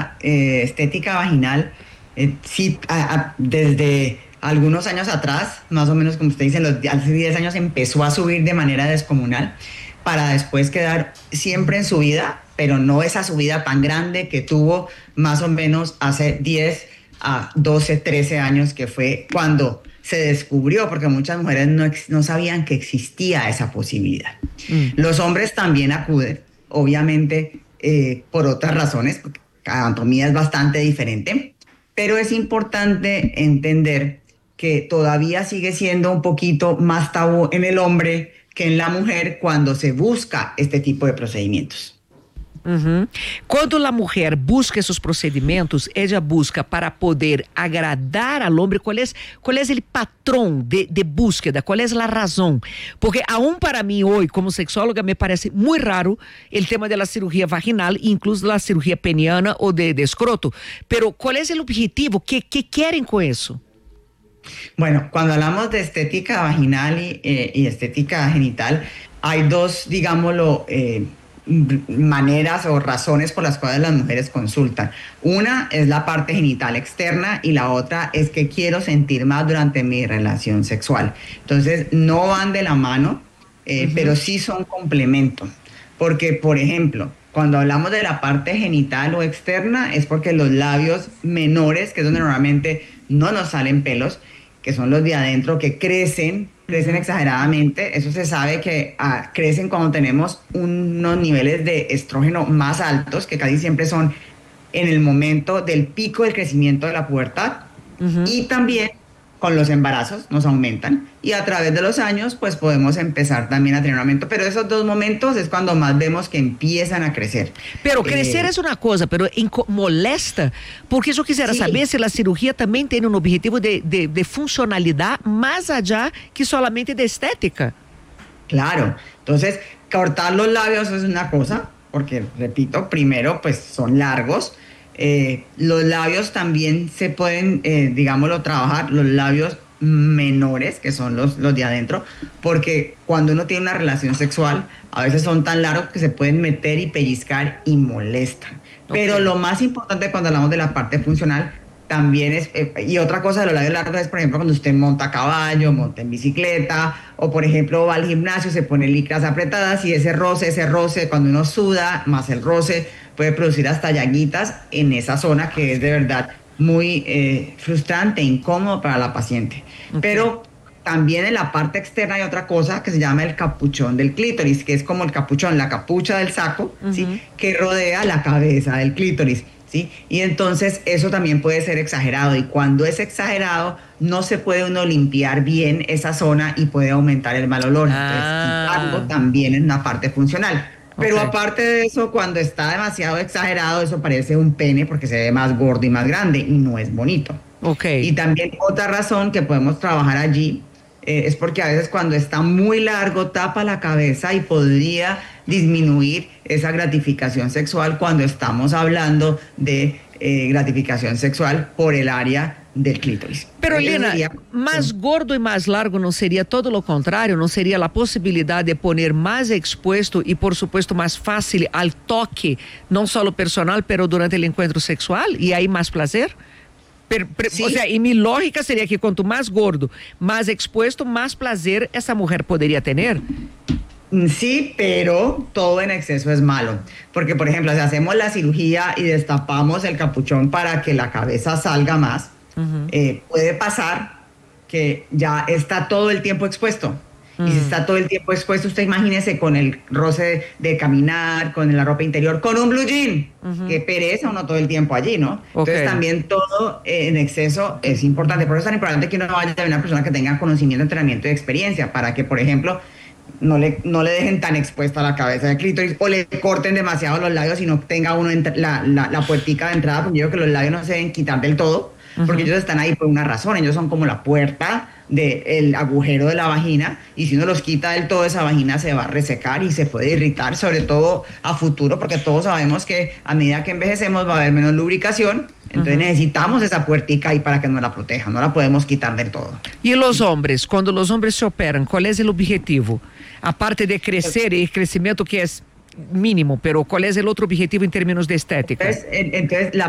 cirugía estética vaginal, sí, desde algunos años atrás, más o menos como usted dice, hace 10 años empezó a subir de manera descomunal para después quedar siempre en subida, pero no esa subida tan grande que tuvo más o menos hace 10 a 12, 13 años, que fue cuando se descubrió, porque muchas mujeres no sabían que existía esa posibilidad. Los hombres también acuden, obviamente, por otras razones, porque cada anatomía es bastante diferente, pero es importante entender que todavía sigue siendo un poquito más tabú en el hombre que en la mujer cuando se busca este tipo de procedimientos. Uhum. Quando a mulher busca esses procedimentos, ela busca para poder agradar ao homem. Qual é o patrão de búsqueda? Qual é a razão? Porque aún para mim hoje, como sexóloga, me parece muito raro o tema da cirurgia vaginal, incluso da cirurgia peniana ou de escroto. Pero qual é o objetivo? Que querem com isso? Bueno, cuando hablamos de estética vaginal y estética genital, hay dos, digámoslo, maneras o razones por las cuales las mujeres consultan. Una es la parte genital externa y la otra es que quiero sentir más durante mi relación sexual. Entonces, no van de la mano, pero sí son complementos. Porque, por ejemplo, cuando hablamos de la parte genital o externa es porque los labios menores, que es donde normalmente no nos salen pelos, que son los de adentro, que crecen exageradamente. Eso se sabe que crecen cuando tenemos unos niveles de estrógeno más altos, que casi siempre son en el momento del pico del crecimiento de la pubertad. Y también con los embarazos nos aumentan, y a través de los años pues podemos empezar también a tener un aumento, pero esos dos momentos es cuando más vemos que empiezan a crecer. Pero crecer es una cosa, pero molesta, porque yo quisiera saber si la cirugía también tiene un objetivo de funcionalidad más allá que solamente de estética. Claro, entonces cortar los labios es una cosa, porque repito, primero pues son largos. Los labios también se pueden, digámoslo, trabajar, los labios menores, que son los de adentro, porque cuando uno tiene una relación sexual, a veces son tan largos que se pueden meter y pellizcar y molestan. Pero lo más importante cuando hablamos de la parte funcional también es, y otra cosa de los labios largos es, por ejemplo, cuando usted monta a caballo, monta en bicicleta, o por ejemplo va al gimnasio, se pone licras apretadas y ese roce, cuando uno suda, más el roce, puede producir hasta llaguitas en esa zona, que es de verdad muy frustrante e incómodo para la paciente. Pero también en la parte externa hay otra cosa que se llama el capuchón del clítoris, que es como el capuchón, la capucha del saco, ¿sí?, que rodea la cabeza del clítoris, ¿sí? Y entonces eso también puede ser exagerado, y cuando es exagerado no se puede uno limpiar bien esa zona y puede aumentar el mal olor. Entonces, quitarlo también es una parte funcional. Pero aparte de eso, cuando está demasiado exagerado, eso parece un pene porque se ve más gordo y más grande y no es bonito. Y también otra razón que podemos trabajar allí es porque a veces cuando está muy largo tapa la cabeza y podría disminuir esa gratificación sexual cuando estamos hablando de gratificación sexual por el área del clítoris. Pero Lina, más gordo y más largo no sería todo lo contrario, no sería la posibilidad de poner más expuesto y por supuesto más fácil al toque, no solo personal, pero durante el encuentro sexual, y hay más placer? O sea, y mi lógica sería que cuanto más gordo, más expuesto, más placer esa mujer podría tener. Sí, pero todo en exceso es malo, porque por ejemplo, si hacemos la cirugía y destapamos el capuchón para que la cabeza salga más, puede pasar que ya está todo el tiempo expuesto. Y si está todo el tiempo expuesto, usted imagínese con el roce de caminar, con la ropa interior, con un blue jean, que pereza uno todo el tiempo allí, ¿no? Entonces también todo en exceso es importante. Por eso es tan importante que uno vaya a una persona que tenga conocimiento, entrenamiento y experiencia, para que, por ejemplo, no le dejen tan expuesta la cabeza del clítoris o le corten demasiado los labios, sino tenga uno la puertica de entrada, porque yo creo que los labios no se deben quitar del todo, porque ellos están ahí por una razón, ellos son como la puerta del agujero de la vagina, y si uno los quita del todo, esa vagina se va a resecar y se puede irritar, sobre todo a futuro, porque todos sabemos que a medida que envejecemos va a haber menos lubricación, entonces necesitamos esa puertica ahí para que nos la proteja, no la podemos quitar del todo. Y los hombres, cuando los hombres se operan, ¿cuál es el objetivo? Aparte de crecer y el crecimiento que es mínimo, pero ¿cuál es el otro objetivo en términos de estética? Entonces la